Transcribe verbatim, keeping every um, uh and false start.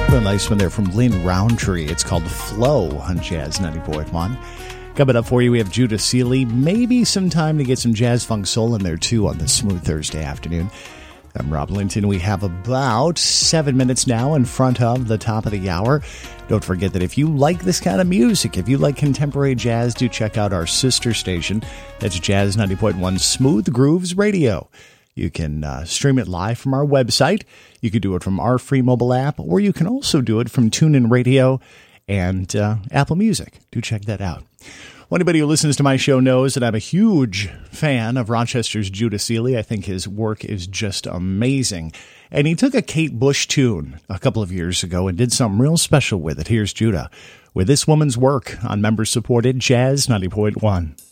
A nice one there from Lynn Roundtree. It's called Flow on Jazz ninety point one. Coming up for you, we have Judah Seeley. Maybe some time to get some jazz funk soul in there, too, on this smooth Thursday afternoon. I'm Rob Linton. We have about seven minutes now in front of the top of the hour. Don't forget that if you like this kind of music, if you like contemporary jazz, do check out our sister station. That's Jazz ninety point one Smooth Grooves Radio. You can uh, stream it live from our website. You can do it from our free mobile app, or you can also do it from TuneIn Radio and uh, Apple Music. Do check that out. Well, anybody who listens to my show knows that I'm a huge fan of Rochester's Judah Seeley. I think his work is just amazing. And he took a Kate Bush tune a couple of years ago and did something real special with it. Here's Judah with this woman's work on member-supported Jazz ninety point one.